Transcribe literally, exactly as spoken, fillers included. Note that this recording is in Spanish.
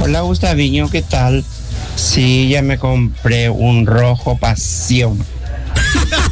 Hola Gustaviño, ¿qué tal? Sí, ya me compré un rojo pasión.